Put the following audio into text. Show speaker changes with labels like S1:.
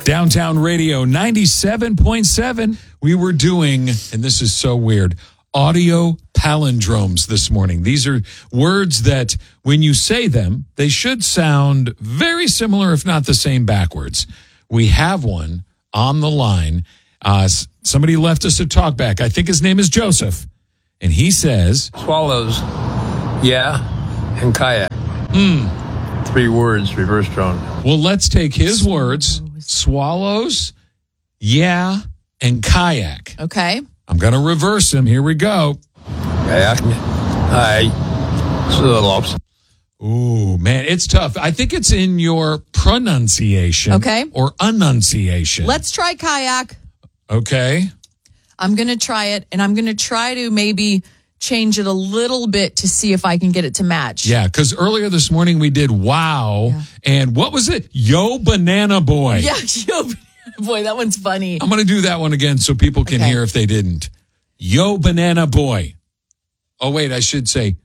S1: Downtown Radio 97.7. We were doing, and this is so weird, audio palindromes this morning. These are words that when you say them, they should sound very similar, if not the same backwards. We have one on the line. Somebody left us a talkback. I think his name is Joseph. And he says,
S2: swallows, yeah, and kayak. 3 words, reverse drone.
S1: Well, let's take his words. Swallows, yeah, and kayak.
S3: Okay.
S1: I'm going to reverse him. Here we go.
S2: Kayak, swallows.
S1: Ooh, man, it's tough. I think it's in your pronunciation.
S3: Okay.
S1: Or enunciation.
S3: Let's try kayak.
S1: Okay.
S3: I'm going to try it, and I'm going to try to maybe change it a little bit to see if I can get it to match.
S1: Yeah, because earlier this morning we did wow, and what was it? Yo, banana boy.
S3: Yeah, yo, boy, that one's funny.
S1: I'm going to do that one again so people can hear if they didn't. Yo, banana boy. Oh, wait, I should say